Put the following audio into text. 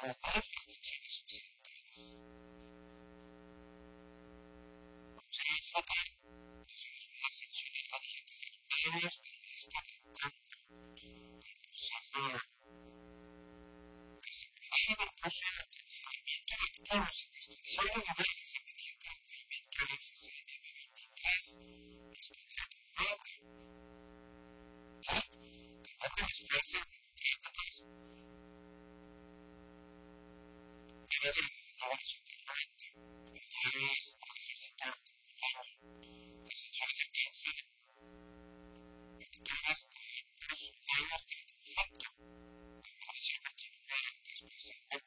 promover restricciones occidentales. Vamos a enfocar la sanción a dirigentes alimentarios del este del Congo, del Consejo de Seguridad del Rusia, el movimiento de activos y restricción de viajes a dirigentes del movimiento FCM23, respaldado por Ruanda. De las fuerzas democráticas para la elaboración del Ruanda, aliadas al ejército congolano, las sanciones alcanzan actores de ambos lados del conflicto. La violencia continúa desplazando